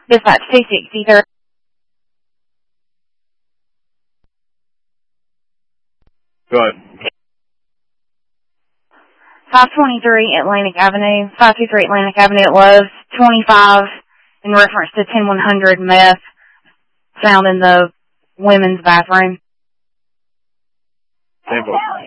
Dispatch 263. Go ahead. 523 Atlantic Avenue. 523 Atlantic Avenue. It was 25 in reference to 10100 meth found in the women's bathroom. 10-4.